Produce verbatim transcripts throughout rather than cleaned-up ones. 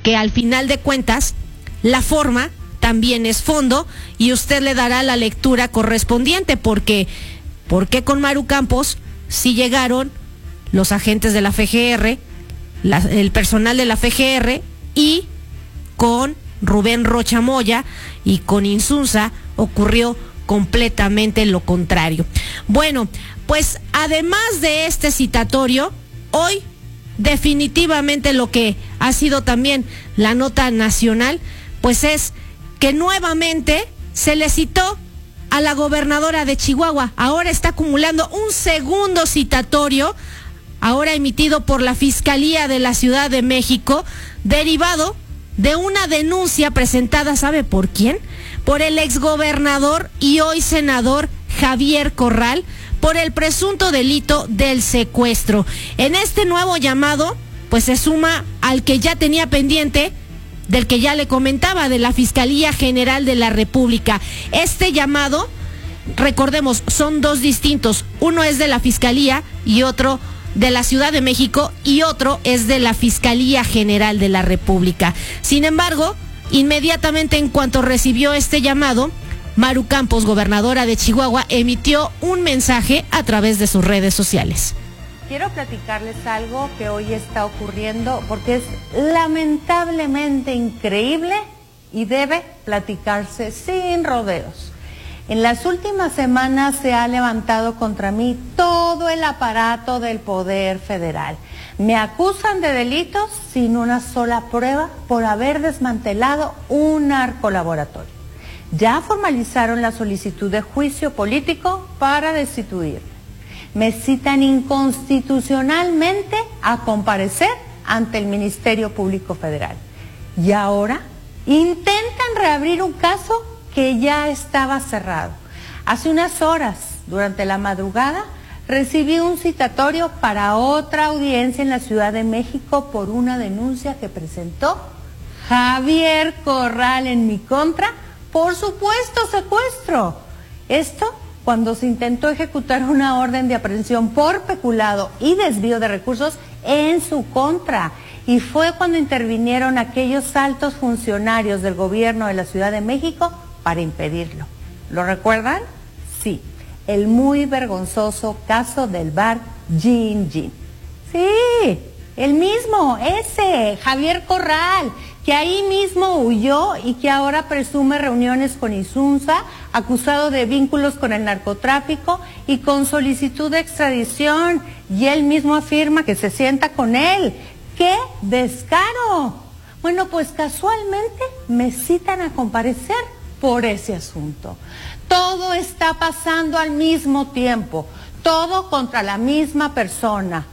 que al final de cuentas la forma también es fondo y usted le dará la lectura correspondiente, porque ¿por qué con Maru Campos sí llegaron los agentes de la F G R, la, el personal de la F G R, y con Rubén Rocha Moya y con Insunza ocurrió completamente lo contrario? Bueno, pues además de este citatorio, hoy definitivamente lo que ha sido también la nota nacional, pues es que nuevamente se le citó a la gobernadora de Chihuahua. Ahora está acumulando un segundo citatorio, ahora emitido por la Fiscalía de la Ciudad de México, derivado de una denuncia presentada, ¿sabe por quién? Por el exgobernador y hoy senador Javier Corral, por el presunto delito del secuestro. En este nuevo llamado, pues se suma al que ya tenía pendiente, del que ya le comentaba, de la Fiscalía General de la República. Este llamado, recordemos, son dos distintos. Uno es de la Fiscalía y otro de la Ciudad de México, y otro es de la Fiscalía General de la República. Sin embargo, inmediatamente en cuanto recibió este llamado, Maru Campos, gobernadora de Chihuahua, emitió un mensaje a través de sus redes sociales. Quiero platicarles algo que hoy está ocurriendo porque es lamentablemente increíble y debe platicarse sin rodeos. En las últimas semanas se ha levantado contra mí todo el aparato del Poder Federal. Me acusan de delitos sin una sola prueba por haber desmantelado un narcolaboratorio. Ya formalizaron la solicitud de juicio político para destituirme. Me citan inconstitucionalmente a comparecer ante el Ministerio Público Federal. Y ahora intentan reabrir un caso que ya estaba cerrado. Hace unas horas, durante la madrugada, recibí un citatorio para otra audiencia en la Ciudad de México por una denuncia que presentó Javier Corral en mi contra por supuesto secuestro. Esto cuando se intentó ejecutar una orden de aprehensión por peculado y desvío de recursos en su contra. Y fue cuando intervinieron aquellos altos funcionarios del gobierno de la Ciudad de México para impedirlo. ¿Lo recuerdan? Sí, el muy vergonzoso caso del bar Gin Gin. Sí, el mismo, ese, Javier Corral, que ahí mismo huyó y que ahora presume reuniones con Insunza, acusado de vínculos con el narcotráfico y con solicitud de extradición. Y él mismo afirma que se sienta con él. ¡Qué descaro! Bueno, pues casualmente me citan a comparecer por ese asunto. Todo está pasando al mismo tiempo, todo contra la misma persona.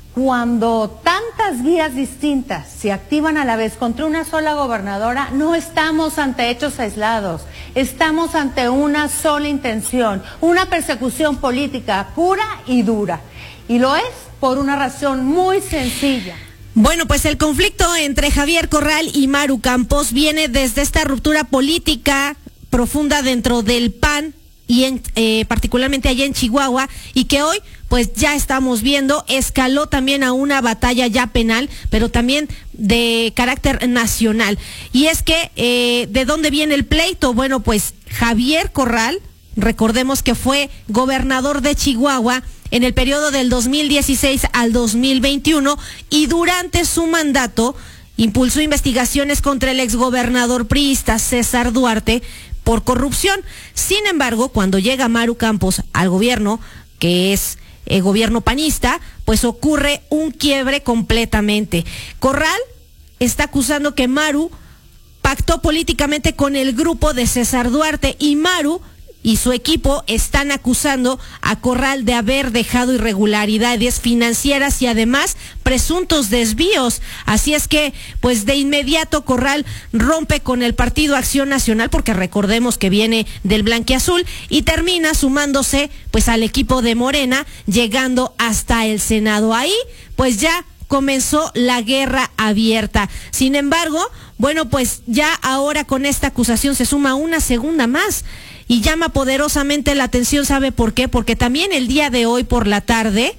Cuando tantas guías distintas se activan a la vez contra una sola gobernadora, no estamos ante hechos aislados, estamos ante una sola intención, una persecución política pura y dura. Y lo es por una razón muy sencilla. Bueno, pues el conflicto entre Javier Corral y Maru Campos viene desde esta ruptura política profunda dentro del P A N y en, eh, particularmente allá en Chihuahua, y que hoy pues ya estamos viendo escaló también a una batalla ya penal, pero también de carácter nacional. Y es que eh, ¿de dónde viene el pleito? Bueno, pues Javier Corral, recordemos que fue gobernador de Chihuahua en el periodo del dos mil dieciséis al dos mil veintiuno, y durante su mandato impulsó investigaciones contra el exgobernador priista César Duarte por corrupción. Sin embargo, cuando llega Maru Campos al gobierno, que es el gobierno panista, pues ocurre un quiebre completamente. Corral está acusando que Maru pactó políticamente con el grupo de César Duarte, y Maru y su equipo están acusando a Corral de haber dejado irregularidades financieras y además presuntos desvíos. Así es que, pues de inmediato Corral rompe con el Partido Acción Nacional, porque recordemos que viene del blanquiazul, y termina sumándose pues al equipo de Morena, llegando hasta el Senado. Ahí pues ya comenzó la guerra abierta. Sin embargo, bueno, pues ya ahora con esta acusación se suma una segunda más y llama poderosamente la atención. ¿Sabe por qué? Porque también el día de hoy por la tarde,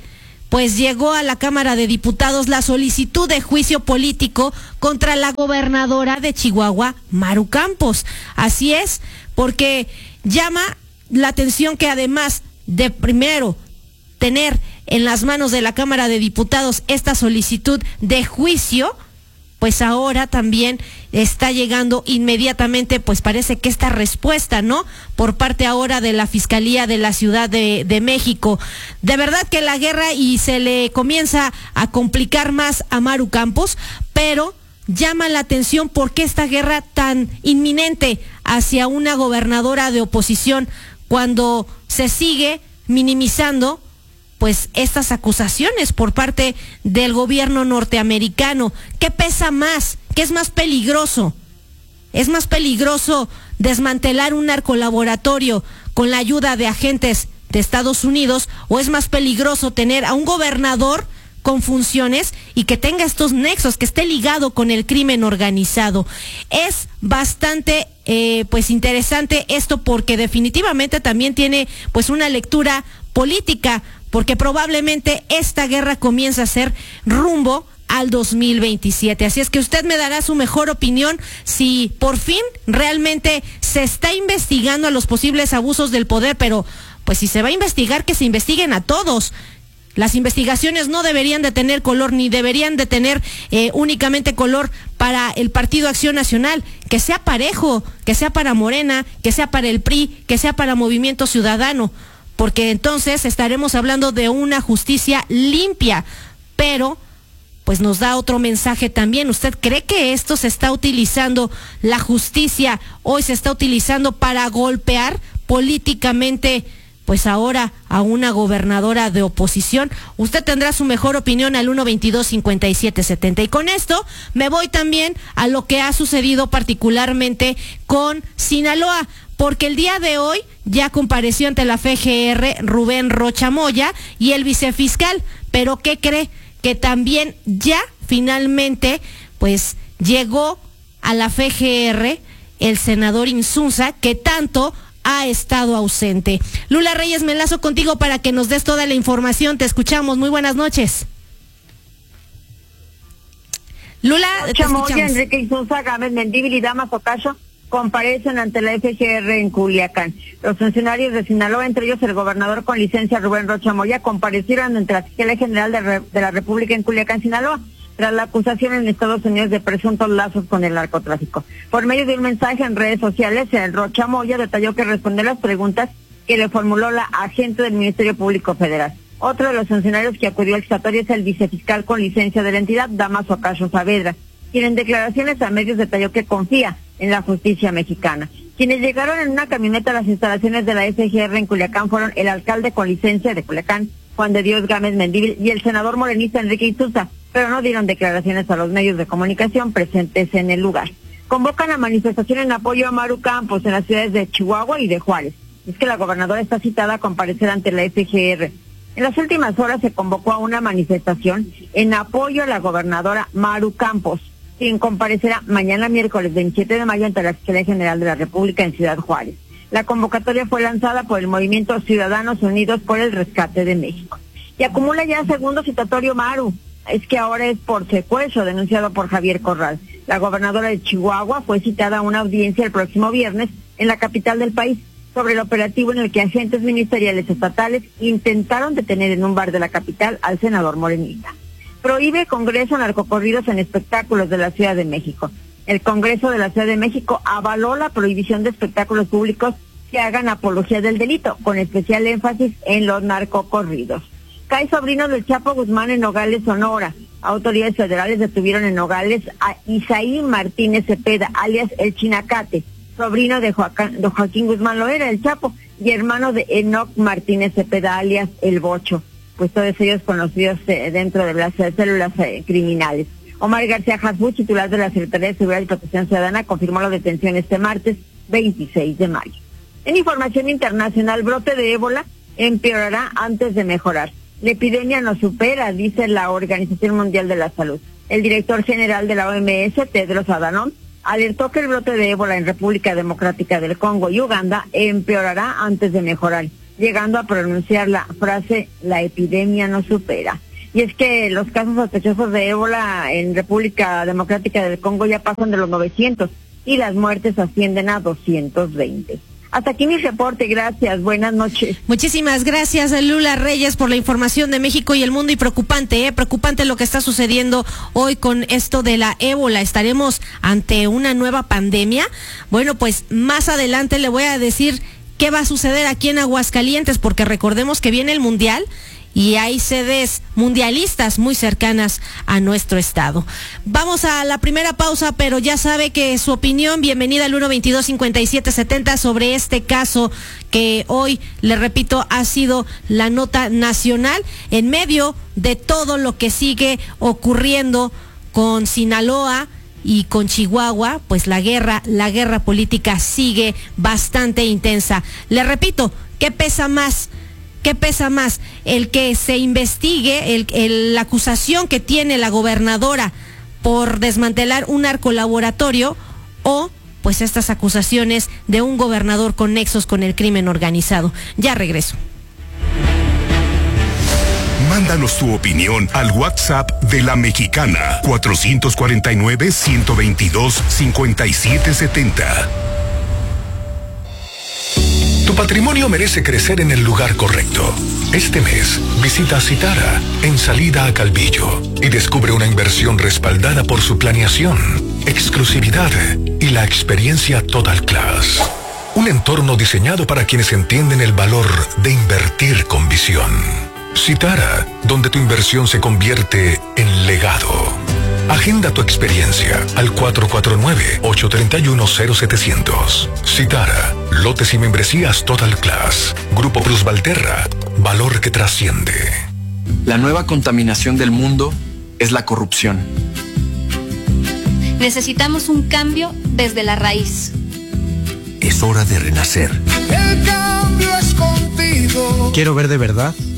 pues llegó a la Cámara de Diputados la solicitud de juicio político contra la gobernadora de Chihuahua, Maru Campos. Así es, porque llama la atención que además de primero tener en las manos de la Cámara de Diputados esta solicitud de juicio, pues ahora también está llegando inmediatamente, pues parece que esta respuesta, ¿no? Por parte ahora de la Fiscalía de la Ciudad de, de México. De verdad que la guerra y se le comienza a complicar más a Maru Campos, pero llama la atención por qué esta guerra tan inminente hacia una gobernadora de oposición cuando se sigue minimizando pues estas acusaciones por parte del gobierno norteamericano. ¿Qué pesa más? ¿Qué es más peligroso? ¿Es más peligroso desmantelar un narcolaboratorio con la ayuda de agentes de Estados Unidos o es más peligroso tener a un gobernador con funciones y que tenga estos nexos, que esté ligado con el crimen organizado? Es bastante eh, pues interesante esto porque definitivamente también tiene pues una lectura política, porque probablemente esta guerra comienza a ser rumbo al dos mil veintisiete. Así es que usted me dará su mejor opinión si por fin realmente se está investigando a los posibles abusos del poder, pero pues si se va a investigar, que se investiguen a todos. Las investigaciones no deberían de tener color, ni deberían de tener eh, únicamente color para el Partido Acción Nacional, que sea parejo, que sea para Morena, que sea para el P R I, que sea para Movimiento Ciudadano, porque entonces estaremos hablando de una justicia limpia, pero pues nos da otro mensaje también. ¿Usted cree que esto se está utilizando, la justicia hoy se está utilizando para golpear políticamente pues ahora a una gobernadora de oposición? Usted tendrá su mejor opinión al uno veintidós cincuenta y siete setenta. Y con esto me voy también a lo que ha sucedido particularmente con Sinaloa, porque el día de hoy ya compareció ante la F G R Rubén Rocha Moya y el vicefiscal, pero ¿qué cree? Que también ya finalmente pues llegó a la F G R el senador Insunza, que tanto ha estado ausente. Lula Reyes, me enlazo contigo para que nos des toda la información. Te escuchamos. Muy buenas noches. Lula, te escuchamos. Enrique Insunza, Gámez Mendívil y Damas Ocasio comparecen ante la F G R en Culiacán. Los funcionarios de Sinaloa, entre ellos el gobernador con licencia Rubén Rocha Moya, comparecieron ante la Fiscalía General de, Re de la República en Culiacán, Sinaloa, tras la acusación en Estados Unidos de presuntos lazos con el narcotráfico. Por medio de un mensaje en redes sociales, el Rocha Moya detalló que respondió las preguntas que le formuló la agente del Ministerio Público Federal. Otro de los funcionarios que acudió al citatorio es el vicefiscal con licencia de la entidad, Damaso Ocasio Saavedra, quien en declaraciones a medios detalló que confía en la justicia mexicana. Quienes llegaron en una camioneta a las instalaciones de la F G R en Culiacán fueron el alcalde con licencia de Culiacán, Juan de Dios Gámez Mendívil, y el senador morenista Enrique Insunza, pero no dieron declaraciones a los medios de comunicación presentes en el lugar. Convocan a manifestación en apoyo a Maru Campos en las ciudades de Chihuahua y de Juárez. Es que la gobernadora está citada a comparecer ante la F G R. En las últimas horas se convocó a una manifestación en apoyo a la gobernadora Maru Campos, quien comparecerá mañana miércoles veintisiete de mayo ante la Fiscalía General de la República en Ciudad Juárez. La convocatoria fue lanzada por el Movimiento Ciudadanos Unidos por el Rescate de México. Y acumula ya segundo citatorio Maru. Es que ahora es por secuestro denunciado por Javier Corral. La gobernadora de Chihuahua fue citada a una audiencia el próximo viernes en la capital del país sobre el operativo en el que agentes ministeriales estatales intentaron detener en un bar de la capital al senador morenista. Prohíbe Congreso narcocorridos en espectáculos de la Ciudad de México. El Congreso de la Ciudad de México avaló la prohibición de espectáculos públicos que hagan apología del delito, con especial énfasis en los narcocorridos. Cae sobrino del Chapo Guzmán en Nogales, Sonora. Autoridades federales detuvieron en Nogales a Isaí Martínez Cepeda, alias El Chinacate, sobrino de, Joaquín, de Joaquín Guzmán Loera, el Chapo, y hermano de Enoc Martínez Cepeda, alias El Bocho. Pues todos ellos conocidos eh, dentro de las eh, células eh, criminales. Omar García Hasbuch, titular de la Secretaría de Seguridad y Protección Ciudadana, confirmó la detención este martes veintiséis de mayo. En información internacional, brote de ébola empeorará antes de mejorar. La epidemia no supera, dice la Organización Mundial de la Salud. El director general de la O M S, Tedros Adhanom, alertó que el brote de ébola en República Democrática del Congo y Uganda empeorará antes de mejorar. llegando a pronunciar la frase "la epidemia no supera". Y es que los casos sospechosos de ébola en República Democrática del Congo ya pasan de los novecientos y las muertes ascienden a doscientos veinte. Hasta aquí mi reporte, gracias, buenas noches. Muchísimas gracias, Lula Reyes, por la información de México y el mundo. Y preocupante, ¿eh? Preocupante lo que está sucediendo hoy con esto de la ébola. ¿Estaremos ante una nueva pandemia? Bueno, pues más adelante le voy a decir qué va a suceder aquí en Aguascalientes, porque recordemos que viene el Mundial y hay sedes mundialistas muy cercanas a nuestro estado. Vamos a la primera pausa, pero ya sabe que su opinión, bienvenida al uno veintidós cincuenta y siete setenta sobre este caso que hoy, le repito, ha sido la nota nacional en medio de todo lo que sigue ocurriendo con Sinaloa y con Chihuahua. Pues la guerra, la guerra política sigue bastante intensa. Le repito, ¿qué pesa más? ¿Qué pesa más? El que se investigue el, el, la acusación que tiene la gobernadora por desmantelar un narcolaboratorio, o pues estas acusaciones de un gobernador con nexos con el crimen organizado. Ya regreso. Mándanos tu opinión al WhatsApp de La Mexicana, cuatrocientos cuarenta y nueve, ciento veintidós, cincuenta y siete setenta. Tu patrimonio merece crecer en el lugar correcto. Este mes, visita Citara, en salida a Calvillo, y descubre una inversión respaldada por su planeación, exclusividad y la experiencia Total Class. Un entorno diseñado para quienes entienden el valor de invertir con visión. Citara, donde tu inversión se convierte en legado. Agenda tu experiencia al cuatro cuatro nueve, ocho tres uno, cero setecientos. Citara, lotes y membresías Total Class. Grupo Plus Valterra, valor que trasciende. La nueva contaminación del mundo es la corrupción. Necesitamos un cambio desde la raíz. Es hora de renacer. El cambio es contigo. Quiero ver de verdad